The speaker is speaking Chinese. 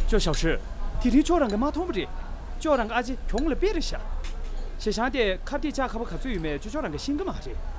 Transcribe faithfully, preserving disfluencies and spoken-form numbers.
저小师体力조랑 그 마통不的 조랑 아직 경을 빼르샤 세상에 카디 자 가봐 가서 유매 조랑 그 신금 하지